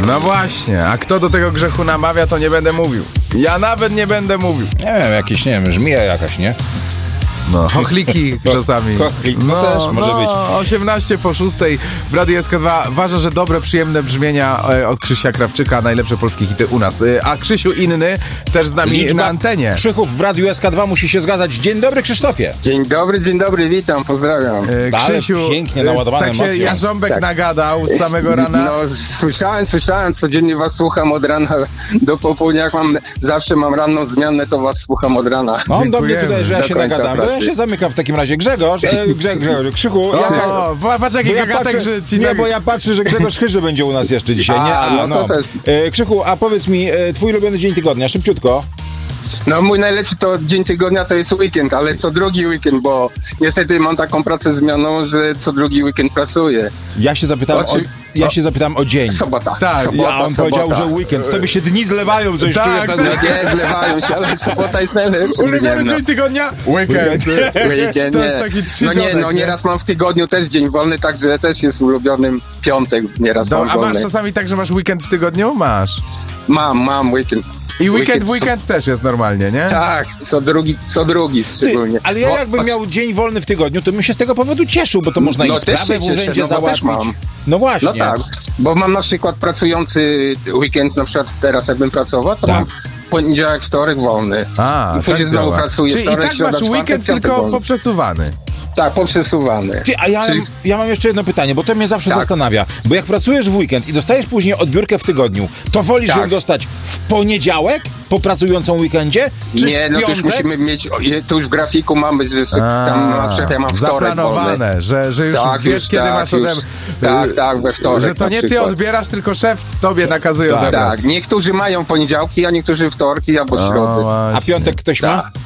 No właśnie, a kto do tego grzechu namawia, to nie będę mówił. Ja nawet nie będę mówił. Nie wiem, jakieś, nie wiem, żmija jakaś, nie? No, chochliki czasami. Chochlik, no też może być. 18 po 6 w Radiu SK2. Ważne, że dobre, przyjemne brzmienia od Krzysia Krawczyka, najlepsze polskie hity u nas. A Krzysiu inny też z nami Liczba na antenie. Krzychów w Radiu SK2 musi się zgadzać. Dzień dobry, Krzysztofie. Dzień dobry, witam, pozdrawiam. Krzysiu, pięknie naładowane tak się emocje. Jarząbek Tak. nagadał z samego rana. No, słyszałem, codziennie was słucham od rana do popołudnia. Jak zawsze mam ranną zmianę, to was słucham od rana. No on do mnie Dziękujemy. tutaj, że ja Do się końca nagadam. To ja pracy. się zamykam w takim razie. Grzegorz, Krzychu, O, patrz jaki gagatek, że ci nie, tak... bo ja patrzę, że Grzegorz Chyży będzie u nas jeszcze dzisiaj, nie? no to też. Krzychu, a powiedz mi, twój ulubiony dzień tygodnia, szybciutko. No mój najlepszy to dzień tygodnia to jest weekend, ale co drugi weekend, bo niestety mam taką pracę zmienną, że co drugi weekend pracuję. Ja się zapytam o dzień. Sobota. Tak, sobota, On sobota. powiedział, że weekend. Tobie się dni zlewają, coś Tak, czuję. tak. No nie, zlewają się, ale sobota jest najlepszy. Ulubiony dniem, dzień tygodnia? Weekend. Weekend, To nie. jest taki No trzydzionek, nieraz mam w tygodniu też dzień wolny, także też jest ulubionym piątek, nieraz mam A masz wolny. czasami tak, że masz weekend w tygodniu? Masz. Mam weekend. I weekend też jest normalnie, nie? Tak, co drugi szczególnie. Ale ja jakbym miał dzień wolny w tygodniu, to bym się z tego powodu cieszył, bo to można No i też sprawę się w cieszę, urzędzie no bo załatwić. też mam. No właśnie. No tak, bo mam na przykład pracujący weekend, na przykład teraz jakbym pracował, to Tak. mam poniedziałek, wtorek wolny. I później znowu działa. pracuję Czyli wtorek, i tak środa, masz czwartek, weekend, piątek tylko wolny. poprzesuwany. Tak, poprzesuwany. Ty, a ja mam jeszcze jedno pytanie, bo to mnie zawsze Tak. zastanawia. Bo jak pracujesz w weekend i dostajesz później odbiórkę w tygodniu, to wolisz Tak. ją dostać w poniedziałek po pracującym weekendzie? Czy Nie, w no to piątek? już musimy mieć, to już w grafiku mamy, że tam na przykład ja mam wtorek wolny. Zaplanowane, że już Tak, wiesz, już, kiedy tak, masz już. Tak, we wtorek Że to na nie ty przykład. odbierasz, tylko szef tobie nakazuje Tak, odebrać. Tak, niektórzy mają poniedziałki, a niektórzy wtorki albo środy. A piątek ktoś ma? Tak.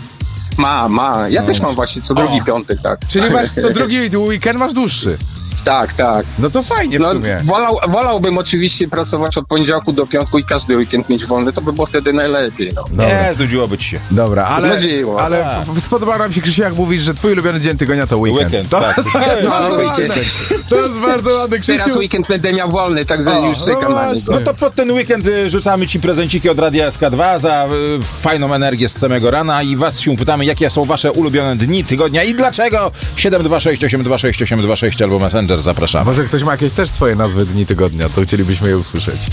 Ma. Ja też mam właśnie co drugi piątek, tak. Czyli masz co drugi weekend masz dłuższy. Tak. No to fajnie w No, sumie. wolałbym oczywiście pracować od poniedziałku do piątku i każdy weekend mieć wolny, to by było wtedy najlepiej. No. Dobra. Nie, znudziłoby ci się. Dobra, Znudziło. ale spodobało nam się, Krzysiu, jak mówisz, że twój ulubiony dzień tygodnia to weekend. Weekend, to, tak. to jest bardzo No, ładne. weekend. To jest bardzo ładne, Krzysiu. Teraz weekend będę miał wolny, także O, już no czekam na właśnie. niego. No to pod ten weekend rzucamy ci prezenciki od Radia SK2 za fajną energię z samego rana i was się pytamy, jakie są wasze ulubione dni tygodnia i dlaczego. 726 826 826 albo Messenger, zapraszamy. Może ktoś ma jakieś też swoje nazwy dni tygodnia, to chcielibyśmy je usłyszeć.